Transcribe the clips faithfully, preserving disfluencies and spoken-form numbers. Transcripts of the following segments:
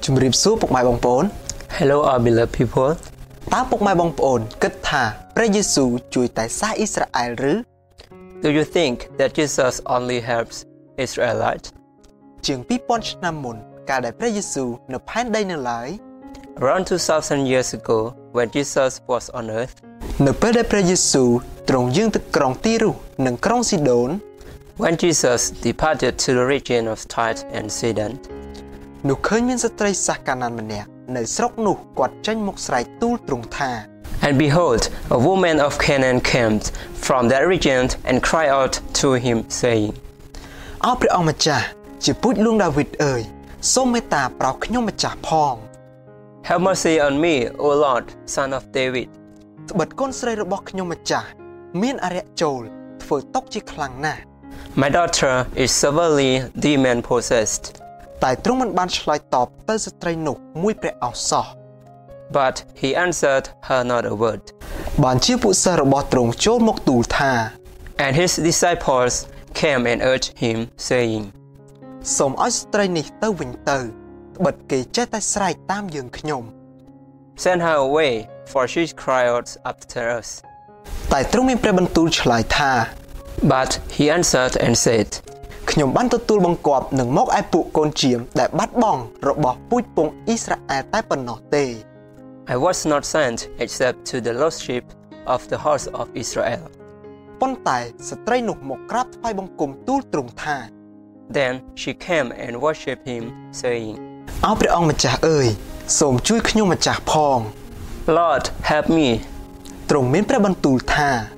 ជំរាបសួរពុកម៉ែបងប្អូន Hello our beloved people តើពុកម៉ែបងប្អូនគិតថាព្រះយេស៊ូវជួយតែសាសអ៊ីស្រាអែលឬ Do you think that Jesus only helps Israelites? ជាងពីរពាន់ឆ្នាំមុនកាលដែលព្រះយេស៊ូវនៅផែនដីនៅឡើយ Around two thousand years ago when Jesus was on earth នៅពេលដែលព្រះយេស៊ូវទ្រង់យាងទៅក្រុងទីរុសនិងក្រុងស៊ីដូន When Jesus departed to the region of Tyre and Sidon នោះឃើញមានស្ត្រីសាសកាណានម្នាក់នៅស្រុកនោះគាត់ចេញមកស្រែកទូលទ្រង់ថា And behold, a woman of Canaan came from that region and cried out to him, saying, អោព្រះអង្គម្ចាស់ជាពូជលួងដាវីតអើយសូមមេត្តាប្រោសខ្ញុំម្ចាស់ផង Have mercy on me, O Lord, son of David. ត្បិតកូនស្រីរបស់ខ្ញុំម្ចាស់មានអរិយចូលធ្វើຕົកជាខ្លាំងណាស់ My daughter is severely demon possessed. តែទ្រង់មិនបានឆ្លើយតបទៅស្ត្រីនោះមួយព្រះឱសោះ But he answered her not a word. បានជាពួកសិស្សរបស់ទ្រង់ចូលមកទូលថា And his disciples came and urged him, saying, សូមឲ្យស្ត្រីនេះទៅវិញទៅត្បិតគេចេះតែស្រែកតាមយើងខ្ញុំ Send her away, for she cried out after us. តែទ្រង់មានព្រះបន្ទូលឆ្លើយថា But he answered and said, ខ្ញុំបានទទួលបង្គាប់នឹងមកឯពួកកូនជាមដែលបាត់បង់របស់ពូជពងអ៊ីស្រាអែលតែប៉ុណ្ណោះទេ I was not sent except to the lost sheep of the house of Israel. ប៉ុន្តែស្ត្រីនោះមកក្រាបថ្វាយបង្គំទូលទ្រង់ថា Then she came and worshipped him, saying, អោព្រះអង្គម្ចាស់អើយសូមជួយខ្ញុំម្ចាស់ផង Lord, help me. ទ្រង់មានព្រះបន្ទូលថា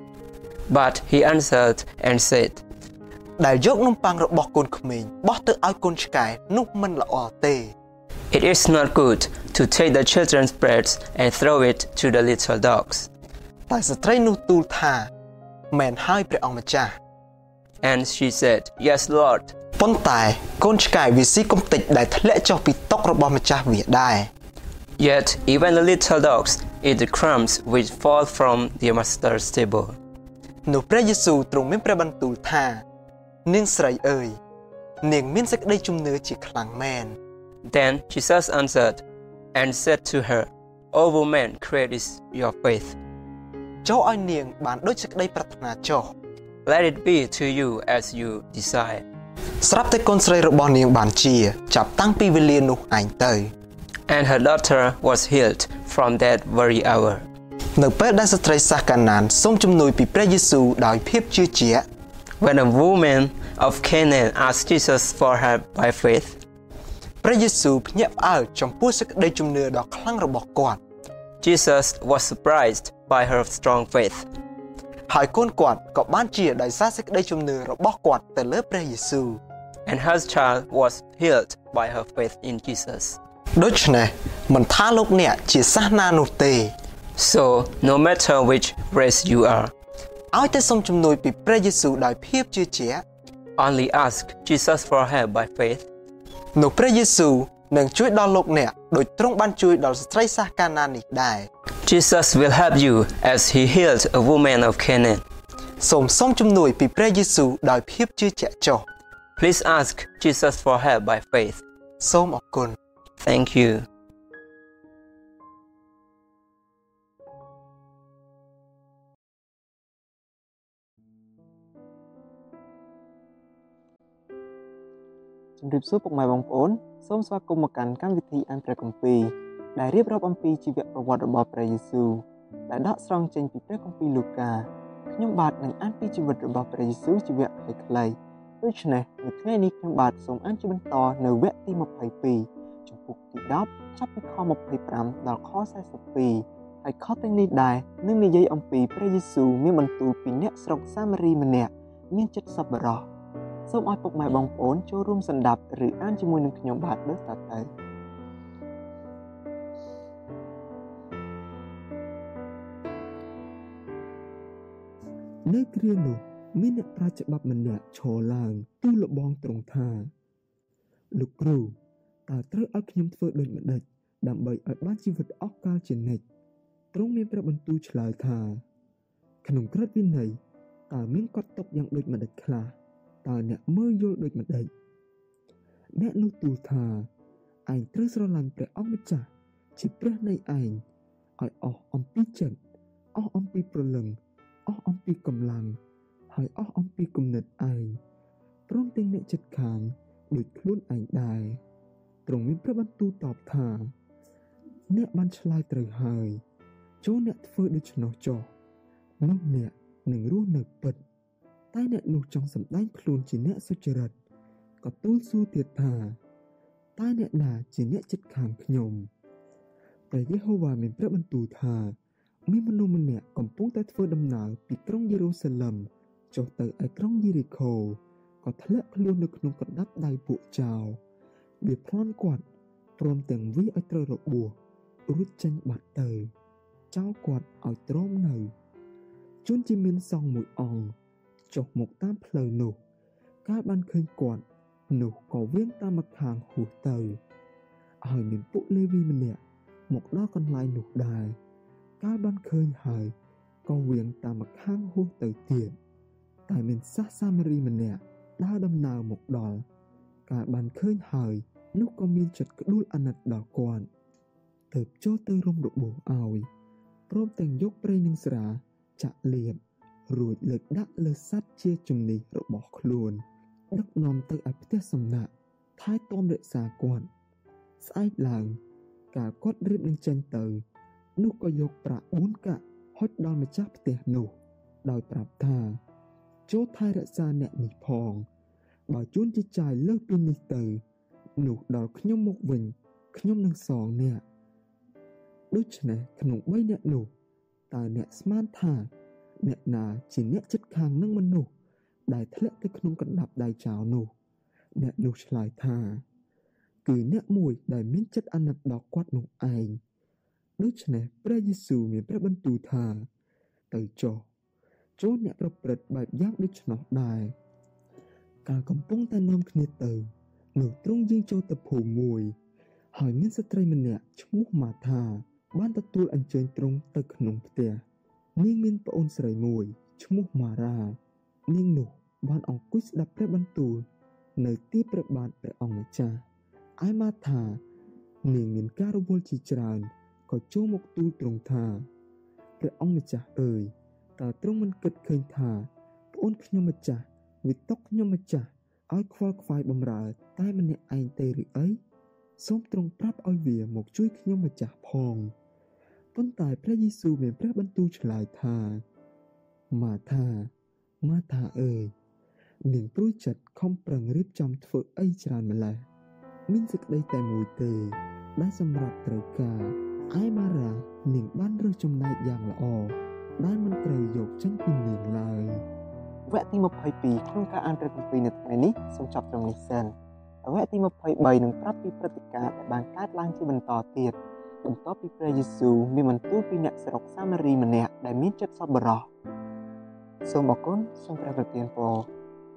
But he answered and said, ដែលយកនំប៉័ងរបស់កូនក្មេងបោះទៅឲ្យកូនឆ្កែនោះមិនល្អទេ It is not good to take the children's bread and throw it to the little dogs. តែស្ត្រីនោះទូលថាមែនហើយព្រះអង្គម្ចាស់ And she said, Yes, Lord. ប៉ុន្តែកូនឆ្កែវាស៊ីកំតិចដែលធ្លាក់ចុះពីតុរបស់ម្ចាស់វាដែរ Yet even the little dogs eat the crumbs which fall from their master's table. នោះព្រះយេស៊ូវទ្រង់មានព្រះបន្ទូលថានាងស្រីអើយនាងមានសេចក្តីជំនឿជាខ្លាំងមែន Then Jesus answered and said to her, O woman, great is your faith. ចូលឲ្យនាងបានដូចសេចក្តីប្រាថ្នាចុះ Let it be to you as you desire. ស្រាប់តែកូនស្រីរបស់នាងបានជាចាប់តាំងពីវេលានោះឯងទៅ And her daughter was healed from that very hour. នៅពេលដែលស្ត្រីសាសកាណានសូមជំនួយពីព្រះយេស៊ូវដោយភាពជឿជាក់ When a woman of Canaan asked Jesus for help by faith, ព្រះយេស៊ូវភ្ញាក់ផ្អើលចំពោះសេចក្តីជំនឿដ៏ខ្លាំងរបស់គាត់ Jesus was surprised by her strong faith. ហើយកូនគាត់ក៏បានជាដោយសារសេចក្តីជំនឿរបស់គាត់ទៅលើព្រះយេស៊ូវ And her child was healed by her faith in Jesus. ដូច្នេះមិនថាលោកអ្នកជាសាសនានោះទេ So, no matter which race you are, ឲ្យតែសូមជំនួយពីព្រះយេស៊ូវដោយភាពជឿជាក់ only ask Jesus for help by faith. នោះព្រះយេស៊ូវនឹងជួយដល់លោកអ្នកដោយទ្រង់បានជួយដល់ស្ត្រីសាសកាណាននេះដែរ Jesus will help you as he healed a woman of Canaan. សូមសូមជំនួយពីព្រះយេស៊ូវដោយភាពជឿជាក់ចុះ Please ask Jesus for help by faith. សូមអរគុណ Thank you. Chào mừng quý vịបងប្អូនសូមស្វាគមន៍មកកាន់កម្មវិធីអានព្រះគម្ពីរដែលរៀបរាប់អំពីជីវប្រវត្តិរបស់ព្រះយេស៊ូវដែលដកស្រង់ចេញពីព្រះគម្ពីរលូកាខ្ញុំបាទនឹងអានពីជីវិតរបស់ព្រះយេស៊ូវជីវៈខ្លីៗដូច្នេះនៅថ្ងៃនេះខ្ញុំបាទសូមអានជាបន្តនៅវគ្គទីยี่สิบสองចំពុកទីtenចាប់ពីខtwenty-fiveដល់ខforty-twoហើយខទាំងនេះដែរនឹងនិយាយអំពីព្រះយេស៊ូវមានបន្ទូលពីអ្នកស្រុកសាមារីម្នាក់មានចិត្តសប្បុរសសូមឲ្យពុកម៉ែបងប្អូនចូលរួមសន្តាប់ឬអានជាមួយនឹងខ្ញុំបាទដូចតទៅនៅគ្រានោះមានអ្នកប្រាជ្ញច្បាប់ម្នាក់ឈរឡើងទូលលបងទ្រង់ថាលោកគ្រូតើត្រូវឲ្យខ្ញុំធ្វើដូចម្តេចដើម្បីឲ្យបានជីវិតអស់កលជានិច្ចទ្រង់មានព្រះបន្ទូលឆ្លើយថាក្នុងក្រឹតវិន័យតើមានកត់ទុកយ៉ាងដូចម្តេចខ្លះតើអ្នកមើលយល់ដូចម្តេចអ្នកនោះទូលថាឯងត្រូវស្រឡាញ់ព្រះអង្គម្ចាស់ជាព្រះនៃឯងឲ្យអស់អំពីចិត្តអស់អំពីព្រលឹងអស់អំពីកម្លាំងហើយអស់អំពីគំនិតឯងព្រមទាំងអ្នកជិតខាងដូចខ្លួនឯងដែរទ្រង់មានព្រះបន្ទូលតបថាអ្នកបានឆ្លើយត្រូវហើយចូលអ្នកធ្វើដូច្នោះចុះនោះអ្នកនឹងរស់នៅពិតតែអ្នកនោះចង់សម្ដែងខ្លួនជាអ្នកសុចរិតក៏ទូលសួរទៀតថាតើអ្នកណាជាអ្នកជិតខាងខ្ញុំព្រះយេហូវ៉ាមានព្រះបន្ទូលថាមានមនុស្សម្នាក់កំពុងតែធ្វើដំណើរពីក្រុងយេរូសាឡឹមចុះទៅឯក្រុងយេរីខូក៏ធ្លាក់ខ្លួននៅក្នុងកណ្ដាប់ដៃពួកចោរវាប្លន់គាត់ព្រមទាំងវាឲ្យត្រូវរបួសរួចចេញបាត់ទៅចោលគាត់ឲ្យទ្រាំនៅជួនជាមានសង្ឃមួយអង្គចុះមកតាមផ្លូវនោះកាលបានឃើញគាត់នោះក៏វៀងតាមម្ខាងហួសទៅហើយមានពួកលេវីម្នាក់មកដល់កន្លែងនោះដែរកាលបានឃើញហើយក៏វៀងតាមម្ខាងហួសទៅទៀតតែមានសាសសាមារីម្នាក់ដើរដំណើរមកដល់កាលបានឃើញហើយនោះក៏មានចិត្តក្ដួលអាណិតដល់គាត់ទើបចូលទៅរុំរបួសឲ្យព្រមទាំងយកប្រេងនិងស្រាចាក់លាបរួចលើកដាក់លើសត្វជាជំនិះរបស់ខ្លួនដឹកនាំទៅឯផ្ទះសំណាក់ថែទាំរក្សាគាត់ស្អែកឡើងកាលគាត់រៀបនឹងចេញទៅនោះក៏យកប្រាក់បួនកាក់ហុចដល់ម្ចាស់ផ្ទះនោះដោយប្រាប់ថាចូលថែរក្សាអ្នកនេះផងបើជួនជាចាយលើសពីនេះទៅនោះដល់ខ្ញុំមកវិញខ្ញុំនឹងសងអ្នកដូច្នេះក្នុងបីអ្នកនោះតើអ្នកស្មានថាអ្នកណាជាអ្នកជិតខាងនឹងមនុស្សដែលធ្លាក់ទៅក្នុងកណ្ដាប់ដៃចោរនោះអ្នកនោះឆ្លើយថាគឺអ្នកមួយដែលមានចិត្តអាណិតដល់គាត់នោះឯងដូច្នេះព្រះយេស៊ូវមានព្រះបន្ទូលថាទៅចុះចូលអ្នកប្រព្រឹត្តបែបយ៉ាងដូច្នោះដែរកាលកំពុងតែនាំគ្នាទៅនោះទ្រង់យាងចូលទៅភូមិមួយហើយមានស្ត្រីម្នាក់ឈ្មោះម៉ាថាបានទទួលអញ្ជើញទ្រង់ទៅក្នុងផ្ទះនាងមានប្អូនស្រីមួយឈ្មោះម៉ារ៉ានាងនោះបានអង្គុយស្ដាប់ព្រះបន្ទូលនៅទីព្រះបាទព្រះអង្គម្ចាស់ឯម៉ាថានាងមានការរវល់ជាច្រើនក៏ចូលមកទូលទ្រង់ថាព្រះអង្គម្ចាស់អើយតើទ្រង់មិនគិតឃើញថាប្អូនខ្ញុំម្ចាស់វិតុកខ្ញុំម្ចាស់ឲ្យខ្វល់ខ្វាយបម្រើតែម្នាក់ឯងទេឬអីសូមទ្រង់ប្រាប់ឲ្យវាមកជួយខ្ញុំម្ចាស់ផងប៉ុន្តែព្រះយេស៊ូវមានព្រះបន្ទូលឆ្លើយថាម៉ាថាម៉ាថាអើយនាងព្រួយចិត្តខំប្រឹងរៀបចំធ្វើអីច្រើនម្ល៉េះមានសេចក្តីតែមួយទេដែលសម្រាប់ត្រូវការឯម៉ារ៉ានាងបានរើសចំណែកយ៉ាងល្អដែលមិនត្រូវយកចេញពីនាងឡើយវគ្គទីម្ភៃពីរក្នុងការអានព្រះគម្ពីរនៅថ្ងៃនេះសូមចប់ត្រឹមនេះសិនវគ្គទីម្ភៃបីនឹងប្រាប់ពីព្រឹត្តិការណ៍ដែលបានកើតឡើងជាបន្តទៀតបន្ទាប់ពីព្រះយេស៊ូវមានបន្ទូលពីអ្នកស្រុកសាមារីម្នាក់ដែលមានចិត្តសប្បុរសសូមអរគុណសូមព្រះប្រទានពរ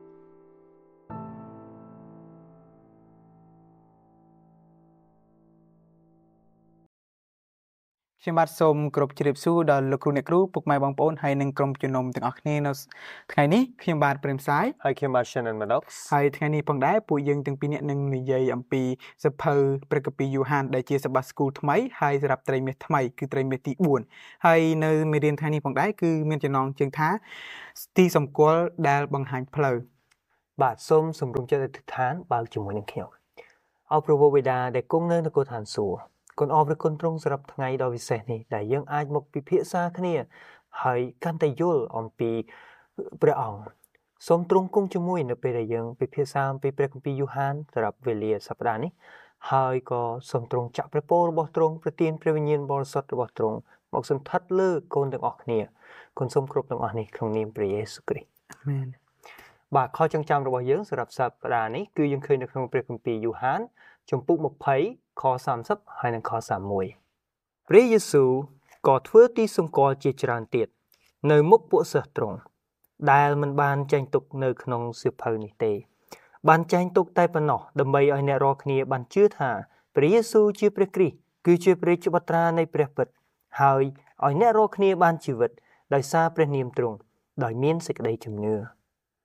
ខ្ញុំបាទសូមគោរពជ្រាបសួរដល់លោកគ្រូអ្នកគ្រូពុកម៉ែបងប្អូនហើយនិងក្រុមជំនុំទាំងអស់គ្នានៅថ្ងៃនេះខ្ញុំបាទព្រេមសាយហើយខ្ញុំបាទ Shannon Maddox ហើយថ្ងៃនេះផងដែរពួកយើងទាំងពីរនាក់នឹងនិយាយអំពីសភៅព្រះគម្ពីរយូហានដែលជាសបាស្គូលថ្មីហើយសម្រាប់ត្រីមាសថ្មីគឺត្រីមាសទីបួនហើយនៅមេរៀនថ្ងៃនេះផងដែរគឺមានចំណងជើងថាទីសម្គាល់ដែលបង្ហាញផ្លូវបាទសូមសម្រុំចិត្តអធិដ្ឋានបើកជាមួយនឹងខ្ញុំអរព្រះវរបិតាដែលគង់នៅនគរឋានសួគ៌គុណអរព្រះគុណទ្រង់សម្រាប់ថ្ងៃដ៏ពិសេសនេះដែលយើងអាចមកពិភាក្សាគ្នាហើយកាន់តែយល់អំពីព្រះអង្គសូមទ្រង់គង់ជាមួយនៅពេលដែលយើងពិភាក្សាអំពីព្រះគម្ពីរយូហានសម្រាប់វេលាសប្តាហ៍នេះហើយក៏សូមទ្រង់ចាក់ព្រះពររបស់ទ្រង់ប្រទានព្រះវិញ្ញាណបរិសុទ្ធរបស់ទ្រង់មកសន្ធិដ្ឋលើកូនទាំងអស់គ្នាគុណសូមគ្រប់ទាំងអស់នេះក្នុងនាមព្រះយេស៊ូវគ្រីស្ទអាមែនបាទខចងចាំរបស់យើងសម្រាប់សប្តាហ៍នេះគឺយើងឃើញនៅក្នុងព្រះគម្ពីរយូហានជំពូកម្ភៃខសាមសិបហើយនិងខសាមមួយព្រះយេស៊ូវក៏ធ្វើទីសម្គាល់ជាច្រើនទៀតនៅមុខពួកសិស្សទ្រង់ដែលមិនបានចែងទុកនៅក្នុងសៀវភៅនេះទេបានចែងទុកតែប៉ុណ្ណោះដើម្បីឲ្យអ្នករាល់គ្នាបានជឿថាព្រះយេស៊ូវជាព្រះគ្រីស្ទគឺជាព្រះជាបុត្រានៃព្រះពិតហើយឲ្យអ្នករាល់គ្នាបានជីវិតដោយសារព្រះនាមទ្រង់ដោយមានសេចក្តីជំនឿ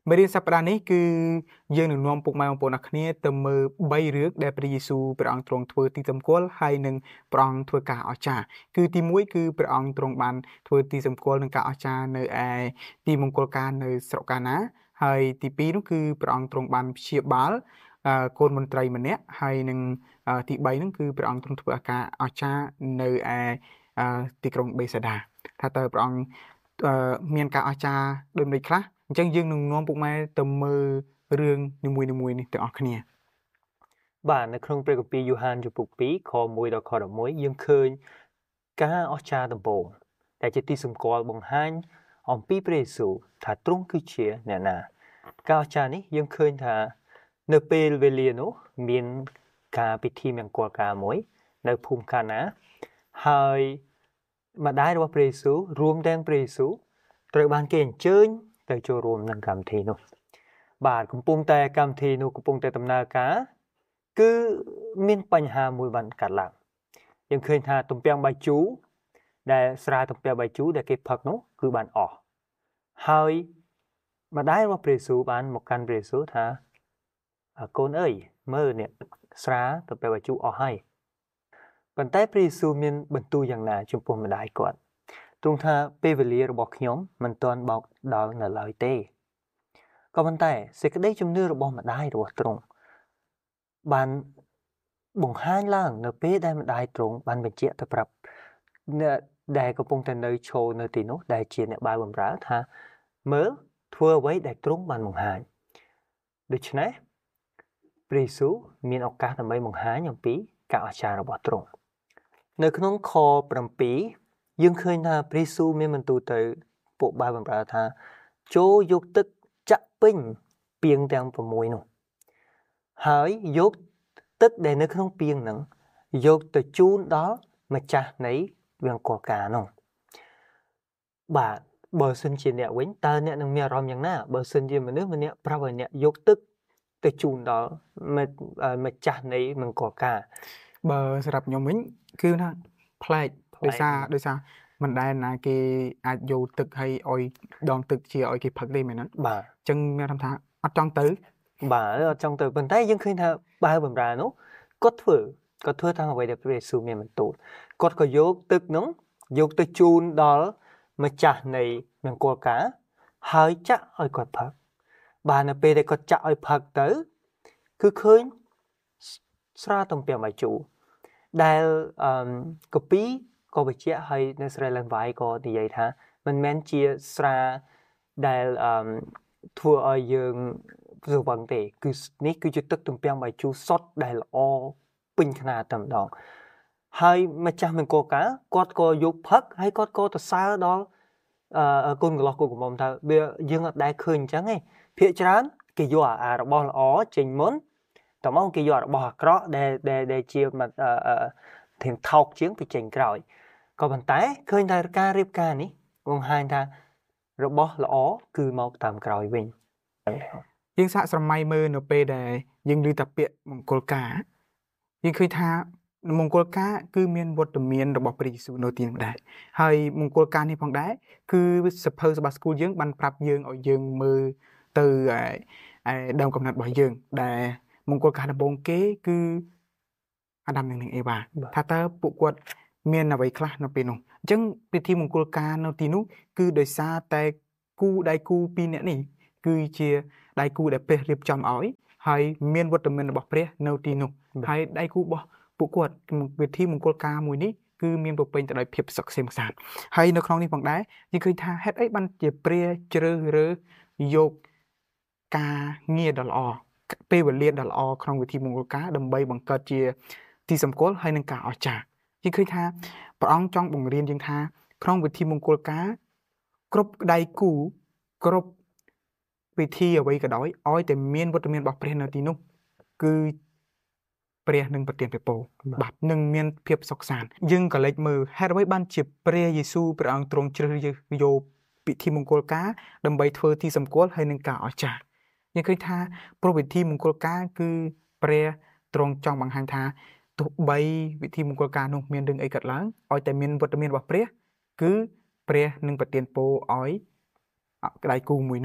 មេរៀនសប្តាហ៍នេះគឺយើងនឹងនាំពុកម៉ែបងប្អូនអ្នកគ្នាទៅមើលបីរឿងដែលព្រះយេស៊ូវព្រះអង្គទ្រង់ធ្វើទីសម្គាល់ហើយនឹងព្រះអង្គធ្វើការអស្ចារ្យគឺទីមួយគឺព្រះអង្គទ្រង់បានធ្វើទីសម្គាល់នឹងការអស្ចារ្យនៅឯទីមង្គលការនៅស្រុកកាណាហើយទីពីរនោះគឺព្រះអង្គទ្រង់បានព្យាបាលកូនមន្ត្រីម្នាក់ហើយនឹងទីបីនោះគឺព្រះអង្គទ្រង់ធ្វើការអស្ចារ្យនៅឯទីក្រុងបេសាដាថាតើព្រះអង្គមានការអស្ចារ្យដូចនេះខ្លះអញ្ចឹងយើងនឹងនាំពុកម៉ែទៅមើលរឿងនីមួយៗនេះទាំងអស់គ្នាបាទនៅក្នុងព្រះគម្ពីរយ៉ូហានជំពូកពីរខមួយដល់ខដប់មួយយើងឃើញការអស្ចារ្យដំបូងដែលជាទីសម្គាល់បង្ហាញអំពីព្រះយេស៊ូវថាទ្រង់គឺជាអ្នកណាការអស្ចារ្យនេះយើងឃើញថានៅពេលវេលានោះមានការពិធីមង្គលការមួយនៅភូមិកាណាហើយម្ដាយរបស់ព្រះយេស៊ូវរួមទាំងព្រះយេស៊ូវត្រូវបានគេអញ្ជើញទៅចូលរួមក្នុងកម្មវិធីនោះបាទកំពុងតែកម្មវិធីនោះកំពុងតែដំណើរការគឺមានបញ្ហាមួយបានកើតឡើងយើងឃើញថាទំពាំងបាយជូរដែលស្រាទំពាំងបាយជូរដែលគេផឹកនោះគឺបានអស់ហើយ ម្ដាយរបស់ព្រះយេស៊ូវបានមកកាន់ព្រះយេស៊ូវថាកូនអើយមើលនេះស្រាទៅពេលបាយជូរអស់ហើយប៉ុន្តែព្រះយេស៊ូវមានបន្ទូលយ៉ាងណាចំពោះម្ដាយគាត់ទ្រង់ថាពេលវេលារបស់ខ្ញុំមិនទាន់បោកដល់នៅឡើយទេក៏ប៉ុន្តែសេចក្តីជំនឿរបស់ម្ដាយរបស់ទ្រង់បានបង្ហាញឡើងនៅពេលដែលម្ដាយទ្រង់បានបញ្ជាក់ទៅប្រាប់អ្នកដែលកំពុងតែនៅឈរនៅទីនោះដែលជាអ្នកបើបម្រើថាមើលធ្វើអ្វីដែលទ្រង់បានបង្ហាញដូច្នេះព្រះយេស៊ូវមានឱកាសដើម្បីបង្ហាញអំពីការអស្ចារ្យរបស់ទ្រង់នៅក្នុងខbảyយើងឃើញថាព្រះយេស៊ូវមានបន្ទូលទៅពួកបើបម្រើថាចូលយកទឹកចាក់ពេញពាងទាំង៦នោះហើយយកទឹកដែលនៅក្នុងពាងហ្នឹងយកទៅជូនដល់ម្ចាស់នៃវង្គលការនោះបាទបើសិនជាអ្នកវិញតើអ្នកនឹងមានអារម្មណ៍យ៉ាងណាបើសិនជាមនុស្សម្នាក់ប្រាប់ឲ្យអ្នកយកទឹកទៅជូនដល់ម្ចាស់នៃមង្គលការបើសម្រាប់ខ្ញុំវិញគឺថាប្លែកដោយសារដោយសារមិនដែលណាគេអាចយកទឹកឲ្យឲ្យដងទឹកជាឲ្យគេផឹកទេមែនទេបាទអញ្ចឹងមានថាអត់ចង់ទៅបាទអត់ចង់ទៅប៉ុន្តែយើងឃើញថាបើបម្រើនោះគាត់ធ្វើគាត់ធ្វើតាមអ្វីដែលព្រះយេស៊ូវមានបន្ទូលគាត់ក៏យកទឹកនោះយកទៅជូនដល់ម្ចាស់នៃមង្គលការហើយចាក់ឲ្យគាត់ផឹកបាទនៅពេលដែលគាត់ចាក់ឲ្យផឹកទៅគឺឃើញស្រាទំពាំងបាយជូរដែលអឺកូពីក៏បញ្ជាក់ឲ្យនៅស្រីឡឹងវាយក៏និយាយថាមិនមែនជាស្រាដែលអឺធ្វើឲ្យយើងស្វឹងទេគឺនេះគឺជាទឹកទំពាំងបាយជូរសុទ្ធដែលល្អពេញខ្នាតតែម្ដងហើយម្ចាស់មង្គលការគាត់ក៏យកផឹកហើយគាត់ក៏ទៅសើដល់អឺកូនកន្លោះកូនកំមុំថាវាយើងអត់ដែលឃើញអញ្ចឹងទេភាគច្រើនគេយកអារបស់ល្អចេញមុនតមកគេយករបស់អាក្រក់ដែលដែលជាអឺធៀងថោកជាងទៅចេញក្រោយក៏ប៉ុន្តែឃើញថាការរៀបការនេះបង្ហាញថារបស់ល្អគឺមកតាមក្រោយវិញយើងសាកស្រមៃមើលនៅពេលដែលយើងឮតាពាក្យមង្គលការយើងឃើញថាមង្គលការគឺមានវត្តមានរបស់ព្រះយេស៊ូវនៅទីនោះដែរហើយមង្គលការនេះផងដែរគឺសភៅសបាស្គូលយើងបានប្រាប់យើងឲ្យយើងមើលទៅឯដើមកំណត់របស់យើងដែលមង្គលការដំបូងគេគឺអាដាមនិងអេវ៉ាថាតើពួកគាត់មានអ្វីខ្លះនៅពេលនោះអញ្ចឹងពិធីមង្គលការនៅទីនោះគឺដោយសារតែគូដៃគូពីរនាក់នេះគឺជាដៃគូដែលព្រះរៀបចំឲ្យហើយមានវត្តមានរបស់ព្រះនៅទីនោះហើយដៃគូរបស់ពួកគាត់ពិធីមង្គលការមួយនេះគឺមានប្រពៃទៅដោយភាពសុខសេមសាន្តហើយនៅក្នុងនេះផងដែរយើងឃើញថាហេតុអីបានជាព្រះជ្រើសរើសយកការងារដ៏ល្អពេលវេលាដ៏ល្អក្នុងពិធីមង្គលការដើម្បីបង្កើតជាទីសម្គាល់ហើយនឹងការអស្ចារ្យយើងឃើញថាព្រះអង្គចង់បង្រៀនយើងថាក្នុងពិធីមង្គលការគ្រប់ដៃគូគ្រប់ពិធីអ្វីក៏ដោយឲ្យតែមានវត្តមានរបស់ព្រះនៅទីនោះគឺព្រះនឹងប្រទានពរបាទនឹងមានភាពសុខសាន្តយើងក៏លេចមើលហេតុអ្វីបានជាព្រះយេស៊ូវព្រះអង្គទ្រង់ជ្រើសរើសយកពិធីមង្គលការដើម្បីធ្វើទីសម្គាល់ហើយនឹងការអស្ចារ្យយើងឃើញថាព្រោះពិធីមង្គលការគឺព្រះទ្រង់ចង់បង្ហាញថាទោះបីពិធីមង្គលការនោះមានរឿងអីកើតឡើងឲ្យតែមានវត្តមានរបស់ព្រះគឺព្រះនឹងប្រទានពរឲ្យដៃគូមួយនោះ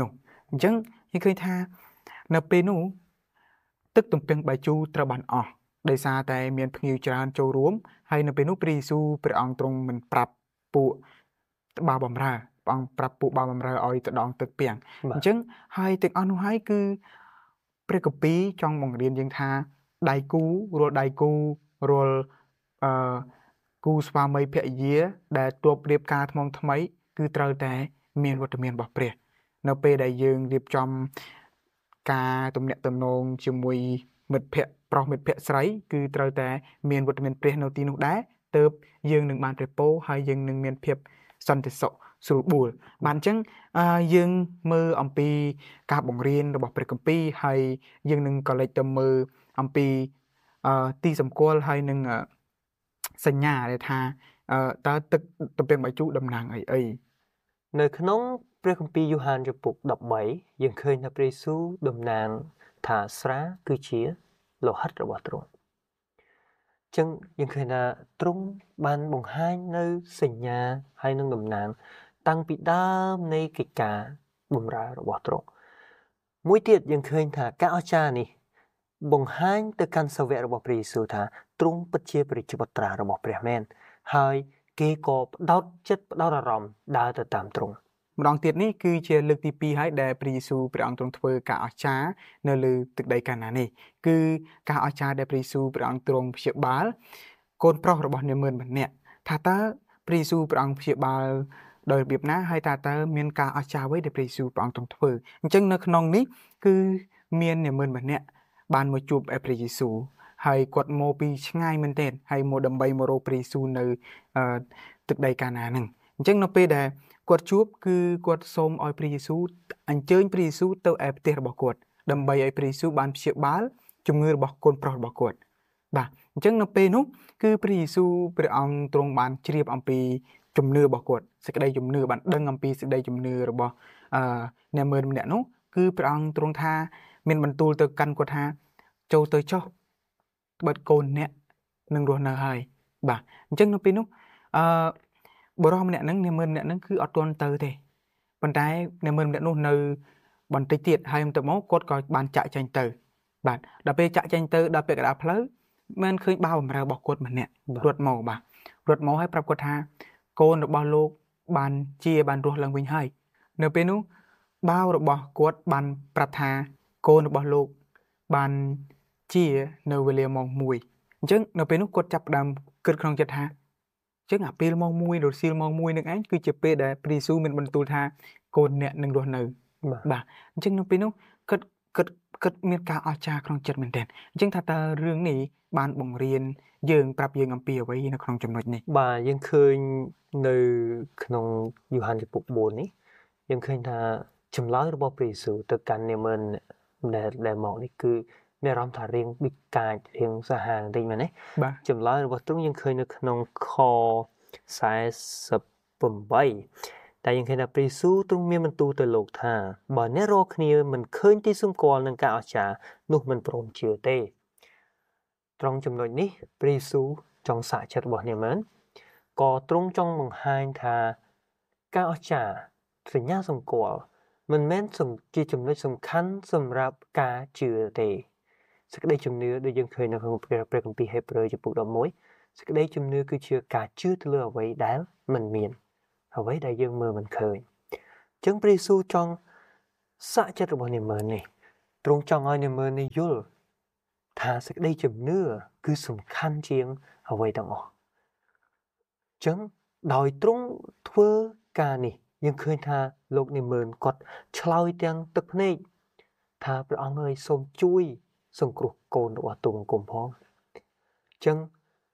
អញ្ចឹងយើងឃើញថានៅពេលនោះទឹកទំពាំងបាយជូរត្រូវបានអស់ដោយសារតែមានភ្ញៀវច្រើនចូលរួមហើយនៅពេលនោះព្រះយេស៊ូវព្រះអង្គទ្រង់មិនប្រាប់ពួកត្បាល់បំរើព្រះអង្គប្រាប់ពួកបាល់បំរើឲ្យទៅដងទឹកពាំងអញ្ចឹងហើយទាំងអស់នោះហើយគឺព្រះគម្ពីរចង់បង្រៀនយើងថាដៃគូរាល់ដៃគូរាល់អឺគូស្វាមីភរិយាដែលទួបរៀបការថ្មថ្មីគឺត្រូវតែមានវត្តមានរបស់ព្រះនៅពេលដែលយើងរៀបចំការទំនាក់ទំនងជាមួយមិត្តភ័ក្តិប្រុសមិត្តភ័ក្តិស្រីគឺត្រូវតែមានវត្តមានព្រះនៅទីនោះដែរទើបយើងនឹងបានព្រះពរហើយយើងនឹងមានភាពសន្តិសុខស្រួលបួលបានអញ្ចឹងយើងមើលអំពីការបង្រៀនរបស់ព្រះគម្ពីរហើយយើងនឹងក៏លេចទៅមើលអំពីទីសម្គាល់ហើយនឹងសញ្ញាដែលថាតើទឹកទំពាំងបាយជូរតំណាងអីអីនៅក្នុងព្រះគម្ពីរយ៉ូហានចំពុកដប់បីយើងឃើញថាព្រះយេស៊ូវតំណាងថាស្រាគឺជាលោហិតរបស់ទ្រង់អញ្ចឹងយើងឃើញថាទ្រង់បានបង្ហាញនៅសញ្ញាហើយនឹងតំណាងតាំងពីដើមនៃកិច្ចការបម្រើរបស់ទ្រង់មួយទៀតយើងឃើញថាការអស្ចារ្យនេះបង្ហាញទៅកាន់សាវករបស់ព្រះយេស៊ូវថាទ្រង់ពិតជាព្រះជាបុត្រារបស់ព្រះមែនហើយគេក៏ផ្ដោតចិត្តផ្ដោតអារម្មណ៍ដើរទៅតាមទ្រង់ម្ដងទៀតនេះគឺជាលើកទីពីរហើយដែលព្រះយេស៊ូវព្រះអង្គទ្រង់ធ្វើការអស្ចារ្យនៅលើទឹកដីកាណានេះគឺការអស្ចារ្យដែលព្រះយេស៊ូវព្រះអង្គទ្រង់ព្យាបាលកូនប្រុសរបស់នាម៉ឺនម្នាក់ថាតើព្រះយេស៊ូវព្រះអង្គព្យាបាលដោយរបៀបណាហើយតើតើមានការអស្ចារ្យអ្វីដែលព្រះយេស៊ូវព្រះអង្គទ្រង់ធ្វើអញ្ចឹងនៅក្នុងនេះគឺមាននាម៉ឺនម្នាក់បានមកជួបព្រះយេស៊ូវហើយគាត់មកពីឆ្ងាយមែនទែនហើយមកដើម្បីមករកព្រះយេស៊ូវនៅទឹកដីកាណាហ្នឹងអញ្ចឹងនៅពេលដែលគាត់ជួបគឺគាត់សូមឲ្យព្រះយេស៊ូវអញ្ជើញព្រះយេស៊ូវទៅឯផ្ទះរបស់គាត់ដើម្បីឲ្យព្រះយេស៊ូវបានព្យាបាលជំងឺរបស់កូនប្រុសរបស់គាត់បាទអញ្ចឹងនៅពេលនោះគឺព្រះយេស៊ូវព្រះអង្គទ្រង់បានជ្រាបអំពីជំនឿរបស់គាត់សេចក្តីជំនឿបានដឹងអំពីសេចក្តីជំនឿរបស់អឺអ្នកមើលម្នាក់នោះគឺព្រះអង្គទ្រង់ថាមានបន្ទូលទៅកាន់គាត់ថាចូលទៅចុះត្បិតកូនអ្នកនឹងរស់នៅហើយបាទអញ្ចឹងនៅពេលនោះអឺបរិះម្នាក់ហ្នឹងនាម៉ឺនម្នាក់ហ្នឹងគឺអត់ទាន់ទៅទេប៉ុន្តែនាម៉ឺនម្នាក់នោះនៅបន្តិចទៀតហើយបន្ទាប់មកគាត់ក៏បានចាក់ចេញទៅបាទដល់ពេលចាក់ចេញទៅដល់ពាក់កណ្ដាលផ្លូវមិនឃើញបាវបំរើរបស់គាត់ម្នាក់រត់មកបាទរត់មកហើយប្រាប់គាត់ថាកូនរបស់លោកបានជាបានរស់ឡើងវិញហើយនៅពេលនោះបាវរបស់គាត់បានប្រាប់ថាកូនរបស់លោកបានជានៅវេលាម៉ោងមួយអញ្ចឹងនៅពេលនោះគាត់ចាប់ផ្ដើមគិតក្នុងចិត្តថាចឹងអាពេលម៉ោងមួយរសៀលម៉ោងមួយនឹងឯងគឺជាពេលដែលព្រះយេស៊ូវមានបន្ទូលថាកូនអ្នកនឹងរស់នៅបាទអញ្ចឹងនៅពេលនោះគិតគិតគិតមានការអស្ចារ្យក្នុងចិត្តមែនទែនអញ្ចឹងថាតើរឿងនេះបានបង្រៀនយើងប្រាប់យើងអំពីអ្វីនៅក្នុងចំណុចនេះបាទយើងឃើញនៅក្នុងយ៉ូហានចំពុកបួននេះយើងឃើញថាចម្លើយរបស់ព្រះយេស៊ូវទៅកាន់នាម៉ឺនដែលដែលមកនេះគឺមានអារម្មណ៍ថារៀងប៊ីកាចរៀងសាហាវបន្តិចមែនទេបាទចម្លើយរបស់ទ្រង់យើងឃើញនៅក្នុងខសែសិបប្រាំeightតែយើងឃើញថាព្រះយេស៊ូវទ្រង់មានបន្ទូលទៅលោកថាបើអ្នករាល់គ្នាមិនឃើញទីសម្គាល់នឹងការអស្ចារ្យនោះមិនព្រមជឿទេត្រង់ចំណុចនេះព្រះយេស៊ូវចង់សាកចិត្តរបស់នាម៉ឺនក៏ទ្រង់ចង់បង្ហាញថាការអស្ចារ្យសញ្ញាសម្គាល់មិនមែនជាចំណុចសំខាន់សម្រាប់ការជឿទេសេចក្តីជំនឿដែលយើងឃើញនៅក្នុងព្រះគម្ពីរហេព្រើរចំពុកដប់មួយសេចក្តីជំនឿគឺជាការជឿទៅលើអ្វីដែលមិនមានអ្វីដែលយើងមើលមិនឃើញអញ្ចឹងព្រះយេស៊ូវចង់សាកចិត្តរបស់នាម៉ឺននេះទ្រង់ចង់ឲ្យនាម៉ឺននេះយល់ថាសេចក្តីជំនឿគឺសំខាន់ជាងអ្វីទាំងអស់អញ្ចឹងដោយទ្រង់ធ្វើការនេះយើងឃើញថាលោកនាម៉ឺនគាត់ឆ្លើយទាំងទឹកភ្នែកថាព្រះអង្គអើយសូមជួយសង្គ្រោះកូនរបស់ទូលបង្គំផងអញ្ចឹង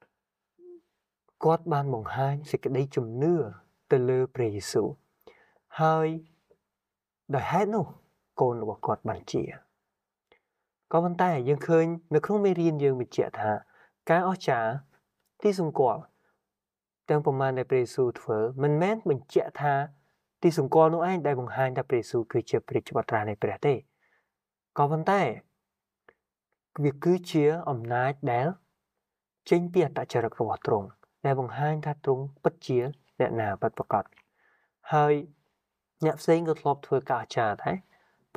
គាត់បានបង្ហាញសេចក្តីជំនឿទៅលើព្រះយេស៊ូវហើយដោយហេតុនោះកូនរបស់គាត់បានជាក៏ប៉ុន្តែយើងឃើញនៅក្នុងមេរៀនយើងបញ្ជាក់ថាការអស្ចារ្យទីសម្គាល់ទាំងប្រមាណដែលព្រះយេស៊ូវធ្វើមិនមែនបញ្ជាក់ថាទីសម្គាល់នោះឯងដែលបង្ហាញថាព្រះយេស៊ូវគឺជាព្រះជាបុត្រានៃព្រះទេក៏ប៉ុន្តែវាគឺជាអំណាចដែលចេញពីអត្តចរិតរបស់ទ្រង់ដែលបង្ហាញថាទ្រង់ពិតជាអ្នកណាពិតប្រាកដហើយអ្នកផ្សេងក៏ធ្លាប់ធ្វើការអស្ចារ្យដែរ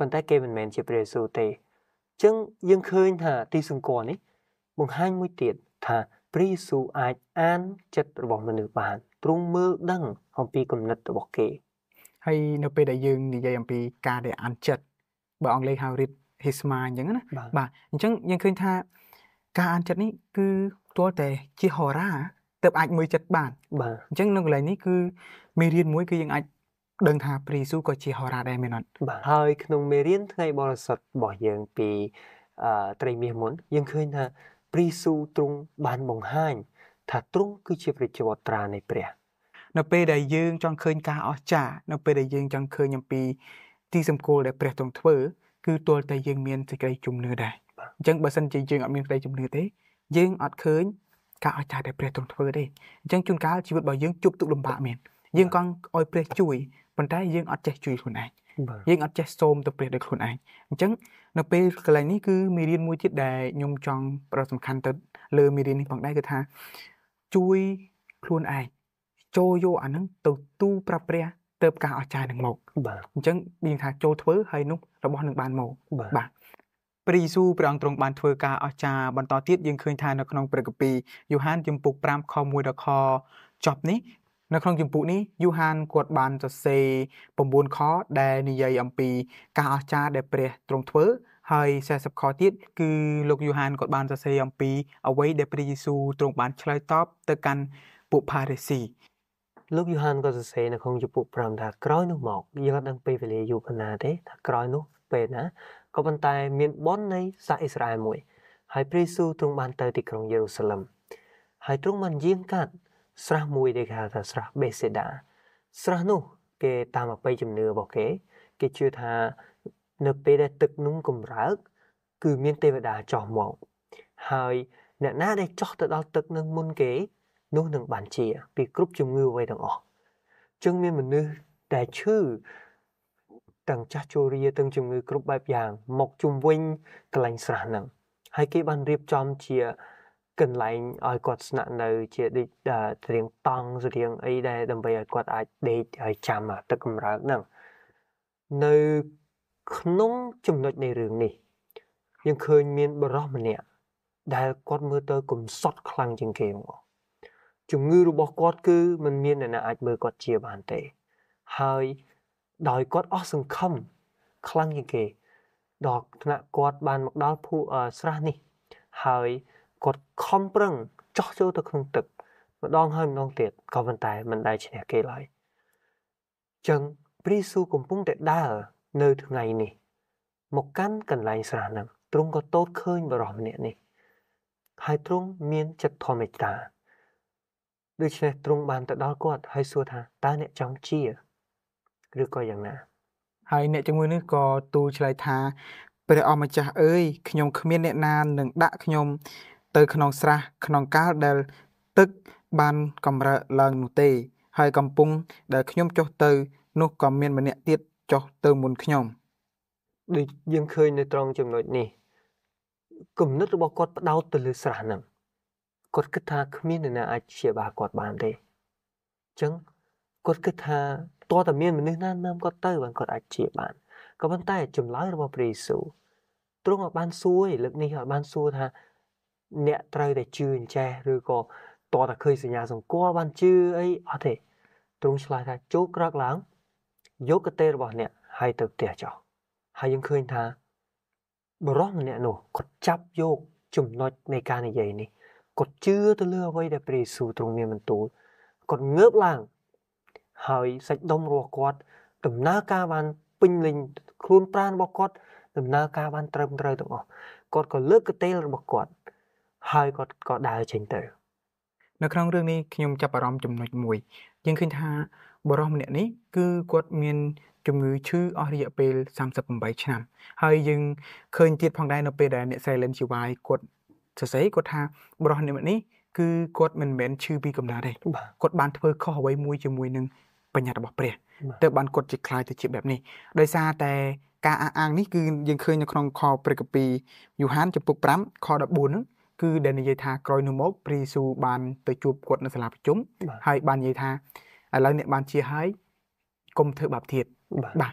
ប៉ុន្តែគេមិនមែនជាព្រះយេស៊ូវទេអញ្ចឹងយើងឃើញថាទីសង្កត់នេះបង្ហាញមួយទៀតថាព្រះយេស៊ូវអាចអានចិត្តរបស់មនុស្សបានទ្រង់មើលដឹងអំពីគំនិតរបស់គេហើយនៅពេលដែលយើងនិយាយអំពីការដែលអានចិត្តបើអង់គ្លេសហៅ read his mind អញ្ចឹងណាបាទអញ្ចឹងយើងឃើញថាការអានចិត្តនេះគឺផ្ទាល់តែជាហោរាទើបអាចមើលចិត្តបានបាទអញ្ចឹងនៅកន្លែងនេះគឺមេរៀនមួយគឺយើងអាចដឹងថាព្រះយេស៊ូវក៏ជាហោរាដែរមែនអត់បាទហើយក្នុងមេរៀនថ្ងៃបរិសុទ្ធរបស់យើងពីអឺត្រីមាសមុនយើងឃើញថាព្រះយេស៊ូវទ្រង់បានបង្ហាញថាទ្រង់គឺជាព្រះជាវត្រានៃព្រះនៅពេលដែលយើងចង់ឃើញការអស្ចារ្យនៅពេលដែលយើងចង់ឃើញអំពីទីសម្គាល់ដែលព្រះទ្រង់ធ្វើគឺទាល់តែយើងមានសេចក្តីជំនឿដែរអញ្ចឹងបើសិនជាយើងអត់មានសេចក្តីជំនឿទេយើងអត់ឃើញការអស្ចារ្យដែលព្រះទ្រង់ធ្វើទេអញ្ចឹងជួនកាលជីវិតរបស់យើងជួបទុក្ខលំបាកមែនយើងកង់ឲ្យព្រះជួយប៉ុន្តែយើងអត់ចេះជួយខ្លួនឯងយើងអត់ចេះសូមទៅព្រះដោយខ្លួនឯងអញ្ចឹងនៅពេលកន្លែងនេះគឺមេរៀនមួយទៀតដែលខ្ញុំចង់ប្រោសសំខាន់ទៅលើមេរៀននេះផងដែរគឺថាជួយខ្លួនឯងចូលយកអានឹងទៅទូប្រាប់ព្រះទៅការអស្ចារ្យនឹងមកបាទអញ្ចឹងមានថាចូលធ្វើហើយនោះរបស់នឹងបានមកបាទព្រះយេស៊ូវព្រះអង្គទ្រង់បានធ្វើការអស្ចារ្យបន្តទៀតយើងឃើញថានៅក្នុងព្រះគម្ពីរយ៉ូហានជំពូក5ខ1ដល់ខចប់នេះនៅក្នុងជំពូកនេះយ៉ូហានគាត់បានសរសេរ9ខដែលនិយាយអំពីការអស្ចារ្យដែលព្រះទ្រង់ធ្វើហើយ40ខទៀតគឺលោកយ៉ូហានគាត់បានសរសេរអំពីអ្វីដែលព្រះយេស៊ូវទ្រង់បានឆ្លើយតបទៅកាន់ពួកផារីស៊ីលោកយ៉ូហានក៏សរសេរនៅក្នុងជំពូក5ថាក្រោយនោះមកយើងអត់ដឹងពេលវេលាយូរប៉ុណ្ណាទេថាក្រោយនោះពេលណាក៏ប៉ុន្តែមានបុណ្យនៃសាសអ៊ីស្រាអែលមួយហើយព្រះយេស៊ូវទ្រង់បានទៅទីក្រុងយេរូសាឡិមហើយទ្រង់បានយាងកាត់ស្រះមួយដែលគេហៅថាស្រះបេសេដាស្រះនោះគេតាមអបិយជំនឿរបស់គេគេជឿថានៅពេលដែលទឹកនោះកម្រើកគឺមានទេវតាចុះមកហើយអ្នកណាដែលចុះទៅដល់ទឹកនឹងមុនគេនោះនឹងបានជាពីគ្រប់ជំងឺអ្វីទាំងអស់ចឹងមានមនុស្សដែលឈឺទាំងចាស់ជរាទាំងជំងឺគ្រប់បែបយ៉ាងមកជុំវិញកន្លែងស្រះហ្នឹងហើយគេបានរៀបចំជាកន្លែងឲ្យគាត់ស្នាក់នៅជាដូចរៀងតង់រៀងអីដែរដើម្បីឲ្យគាត់អាចដេកហើយចាំទឹកកម្រើកហ្នឹងនៅក្នុងចំណុចនៃរឿងនេះយើងឃើញមានបរិសម្នាក់ដែលគាត់មើលទៅកំសត់ខ្លាំងជាងគេមកជំងឺរបស់គាត់គឺមិនមានអ្នកណាអាចមើលគាត់ជាបានទេហើយដោយគាត់អស់សង្ឃឹមខ្លាំងជាងគេដល់ថ្នាក់គាត់បានមកដល់ភូស្រះនេះហើយគាត់ខំប្រឹងចោះចូលទៅក្នុងទឹកម្ដងហើយម្ដងទៀតក៏ប៉ុន្តែមិនដែលឈ្នះគេឡើយចឹងព្រះយេស៊ូវកំពុងតែដើរនៅថ្ងៃនេះមកកាន់កន្លែងស្រះហ្នឹងទ្រង់ក៏ទតឃើញបរិសម្នាក់នេះហើយទ្រង់មានចិត្តធម្មតាដូច្នេះទ្រង់បានទៅដល់គាត់ហើយសួរថាតើអ្នកចង់ជាឬក៏យ៉ាងណាហើយអ្នកជំងឺនេះក៏ទូលឆ្លើយថាព្រះអម្ចាស់អើយខ្ញុំគ្មានអ្នកណានឹងដាក់ខ្ញុំទៅក្នុងស្រះក្នុងកាលដែលទឹកបានកម្រើកឡើងនោះទេហើយកំពុងដែលខ្ញុំចុះទៅនោះក៏មានម្នាក់ទៀតចុះទៅមុនខ្ញុំដូចយើងឃើញនៅត្រង់ចំណុចនេះគំនិតរបស់គាត់ផ្ដោតទៅលើស្រះហ្នឹងគាត់គិតថាគ្មានអ្នកណាអាចព្យាបាលគាត់បានទេអញ្ចឹងគាត់គិតថាតើតើមានមនុស្សណានាំគាត់ទៅបានគាត់អាចព្យាបាលក៏ប៉ុន្តែចម្លើយរបស់ព្រះយេស៊ូវទ្រង់អត់បានសួរឯលើកនេះអត់បានសួរថាអ្នកត្រូវតែជឿអញ្ចេះឬក៏តើតើឃើញសញ្ញាសម្គាល់បានជឿអីអត់ទេទ្រង់ឆ្លើយថាចូលក្រោកឡើងយកកតេរបស់អ្នកហើយទៅផ្ទះចុះហើយយើងឃើញថាបរិសម្នាក់នោះគាត់ចាប់យកចំណុចនៃការនិយាយនេះគាត់ជឿទៅលើអ្វីដែលព្រះយេស៊ូវទ្រង់មានបន្ទូលគាត់ងើបឡើងហើយសាច់ដុំរបស់គាត់ដំណើរការបានពេញលេញខ្លួនប្រាណរបស់គាត់ដំណើរការបានត្រឹមត្រូវទាំងអស់គាត់ក៏លើកកតេលរបស់គាត់ហើយគាត់ក៏ដើរចេញទៅនៅក្នុងរឿងនេះខ្ញុំចាប់អារម្មណ៍ចំណុចមួយយើងឃើញថាបរិសម្នាក់នេះគឺគាត់មានជំងឺឈឺអស់រយៈពេលសាមសិបប្រាំឆ្នាំហើយយើងឃើញទៀតផងដែរនៅពេលដែលអ្នកស្រីលិនជីវ៉ាយគាត់សរសេរគាត់ថាបរិសម្នាក់នេះគឺគាត់មិនមែនឈឺពីកំណើតទេគាត់បានធ្វើខុសអ្វីមួយជាមួយនឹងបញ្ញត្តិរបស់ព្រះទើបបានគាត់ជាខ្លាយទៅជាបែបនេះដោយសារតែការអះអាងនេះគឺយើងឃើញនៅក្នុងខព្រះគម្ពីរយ៉ូហានចំពុក5ខ14ហ្នឹងគឺដែលនិយាយថាក្រោយនោះមកព្រះយេស៊ូវបានទៅជួបគាត់នៅសាលាប្រជុំហើយបាននិយាយថាឥឡូវអ្នកបានជាហើយកុំធ្វើបាបទៀតបាទ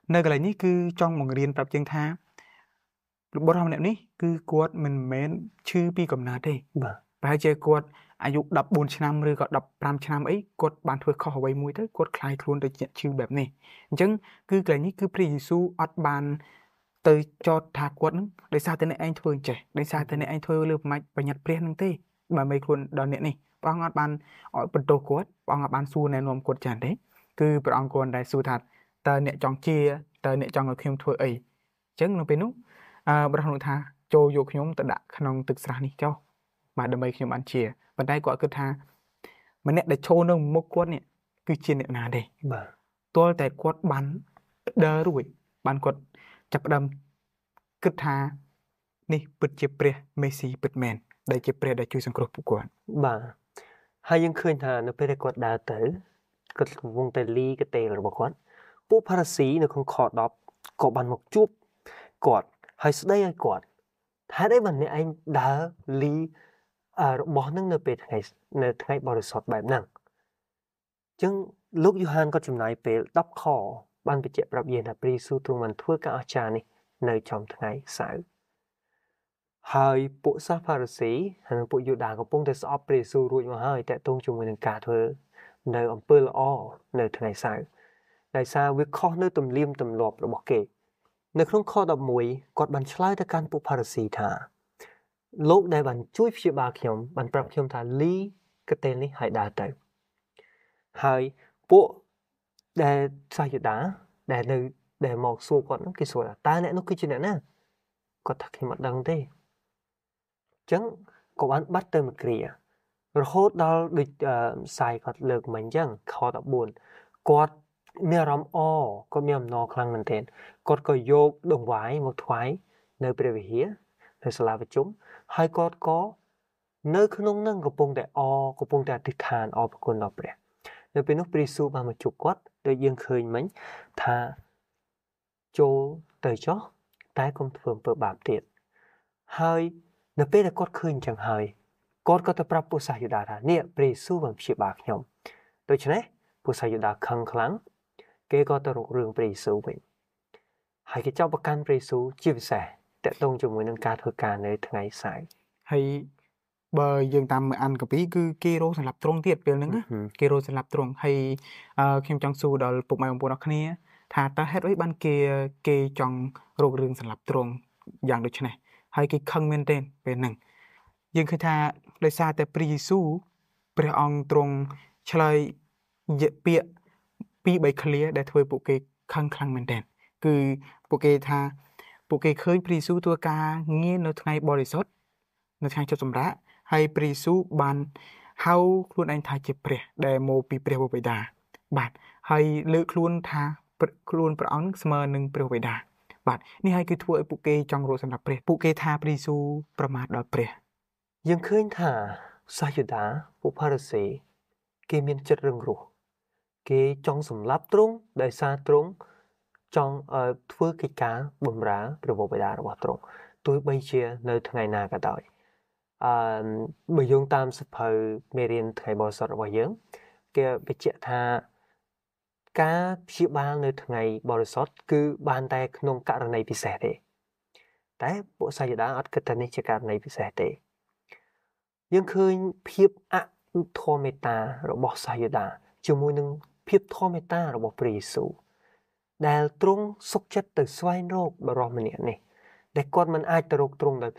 នៅកន្លែងនេះគឺចង់បង្រៀនប្រាប់យើងថាបុរសម្នាក់នេះគឺគាត់មិនមែនឈឺពីកំណើតទេបាទប្រហែលជាគាត់អាយុដប់បួនឆ្នាំឬក៏ដប់ប្រាំឆ្នាំអីគាត់បានធ្វើខុសអ្វីមួយទៅគាត់คล้ายខ្លួនទៅជាឈឺបែបនេះអញ្ចឹងគឺកន្លែងនេះគឺព្រះយេស៊ូវអត់បានទៅចោទថាគាត់នឹងដោយសារតែអ្នកឯងធ្វើអញ្ចេះដោយសារតែអ្នកឯងធ្វើលើប្រមាច់បញ្ញត្តិព្រះនឹងទេបើមិនខ្លួនដល់អ្នកនេះព្រះអង្គអត់បានឲ្យបន្ទោសគាត់ព្រះអង្គអត់បានសួរណែនាំគាត់ចា៎ទេគឺព្រះអង្គគាត់តែសួរថាតើអ្នកចង់ជាតើអ្នកចង់ឲ្យខ្ញុំធ្វើអីអញ្ចឹងនៅពេលនោះអឺព្រះនោះថាចូលយកខ្ញុំទៅដាក់ក្នុងទឹកស្រះនេះចុះបាទដើម្បីខ្ញុំបានជាប៉ុន្តែគាត់គិតថាម្នាក់ដែលឈរនៅមុខគាត់នេះគឺជាអ្នកណាទេបាទទាល់តែគាត់បានដើររួចបានគាត់ចាប់ផ្ដើមគិតថានេះពិតជាព្រះមេស៊ីពិតមែនដែលជាព្រះដែលជួយសង្គ្រោះពួកគាត់បាទហើយយើងឃើញថានៅពេលដែលគាត់ដើរទៅគាត់កំពុងតែលីកតេលរបស់គាត់ពួកផារ៉ាស៊ីនៅក្នុងខដប់ក៏បានមកជួបគាត់ហើយស្ដីឲ្យគាត់ថាហេតុអីបានអ្នកឯងដើរលីរបស់នឹងនៅពេលថ្ងៃនៅថ្ងៃបរិសុទ្ធបែបហ្នឹងអញ្ចឹងលោកយូហានក៏ចំណាយពេលដប់ខបានបញ្ជាក់ប្រាប់យើងថាព្រះយេស៊ូវទ្រង់បានធ្វើការអស្ចារ្យនេះនៅចំថ្ងៃសៅរ៍ហើយពួកសាសផារ៉ាស៊ីហើយពួកយូដាកំពុងតែស្អប់ព្រះយេស៊ូវរួចមកហើយតាក់ទងជាមួយនឹងការធ្វើនៅអំពើល្អនៅថ្ងៃសៅរ៍ដោយសារវាខុសនៅទំនៀមទម្លាប់របស់គេនៅក្នុងខដប់មួយគាត់បានឆ្លើយទៅកាន់ពួកផារ៉ាស៊ីថាលោកដែលបានជួយព្យាបាលខ្ញុំបានប្រាប់ខ្ញុំថាលីកតេលនេះឲ្យដើរទៅហើយពួកដែលសាសយូដាដែលនៅដែលមកសួរគាត់ហ្នឹងគេសួរថាតើអ្នកនោះគឺជាអ្នកណាគាត់ថាខ្ញុំអត់ដឹងទេអញ្ចឹងក៏បានបាត់ទៅមួយគ្រារហូតដល់ដូចផ្សាយគាត់លើកមិញអញ្ចឹងខដប់បួនគាត់មានអារម្មណ៍អគាត់មានអំណរខ្លាំងមែនទែនគាត់ក៏យកដង្វាយមកថ្វាយនៅព្រះវិហារនៅសាលាប្រជុំហើយគាត់ក៏នៅក្នុងនឹងកំពុងតែអកំពុងតែអធិដ្ឋានអរគុណដល់ព្រះនៅពេលនោះព្រះយេស៊ូវបានមកជួបគាត់ដូចយើងឃើញមិញថាចូលទៅចុះតែកុំធ្វើអំពើបាបទៀតហើយនៅពេលដែលគាត់ឃើញអញ្ចឹងហើយគាត់ក៏ទៅប្រាប់ពួកសាសយូដាថានេះព្រះយេស៊ូវបានព្យាបាលខ្ញុំដូច្នេះពួកសាសយូដាខឹងខ្លាំងគេក៏ទៅរករឿងព្រះយេស៊ូវវិញហើយគេចាប់ប្រកាន់ព្រះយេស៊ូវជាពិសេសតាក់ទងជាមួយនឹងការធ្វើការនៅថ្ងៃសៅរ៍ហើយបើយើងតាមអានកពីគឺគេរោសម្រាប់ត្រង់ទៀតពេលហ្នឹងណាគេរោសម្រាប់ត្រង់ហើយខ្ញុំចង់សួរដល់ពុកម៉ែបងប្អូនអរគ្នាថាតើហេតុអីបានគេគេចង់រករឿងសម្រាប់ត្រង់យ៉ាងដូចនេះហើយគេខឹងមែនទែនពេលហ្នឹងយើងឃើញថាដោយសារតែព្រះយេស៊ូវព្រះអង្គទ្រង់ឆ្លើយពាក្យពីរបីឃ្លាដែលធ្វើពួកគេខឹងខ្លាំងមែនទែនគឺពួកគេថាពួកគេឃើញព្រះយេស៊ូវធ្វើការងារនៅថ្ងៃបរិសុទ្ធនៅថ្ងៃជប់សម្រាកហើយព្រះយេស៊ូវបានហៅខ្លួនឯងថាជាព្រះដែលមកពីព្រះបិតាបាទហើយលើកខ្លួនថាខ្លួនព្រះអង្គស្មើនឹងព្រះបិតាបាទនេះហើយគឺធ្វើឲ្យពួកគេចង់រកសម្រាប់ព្រះពួកគេថាព្រះយេស៊ូវប្រមាថដល់ព្រះយើងឃើញថាសាសយូដាពួកផារ៉ាស៊ីគេមានចិត្តរឹងរូសគេចង់សម្លាប់ទ្រង់ដោយសារទ្រង់ចង់ធ្វើកិច្ចការបម្រើព្រះបិតារបស់ទ្រង់ទោះបីជានៅថ្ងៃណាក៏ដោយអឺបើយោងតាមសភៅមេរៀនថ្ងៃបរិសុទ្ធរបស់យើងគេបញ្ជាក់ថាការព្យាបាលនៅថ្ងៃបរិសុទ្ធគឺបានតែក្នុងករណីពិសេសទេតែពួកសាសយូដាអត់គិតថានេះជាករណីពិសេសទេយើងឃើញភាពអធម៌មេត្តារបស់សាសយូដាជាមួយនឹងភាពធម៌មេត្តារបស់ព្រះយេស៊ូវដែលទ្រង់សុខចិត្តទៅស្វែងរកបរិសម្នាក់នេះដែលគាត់មិនអាចទៅរកទ្រង់ដោយ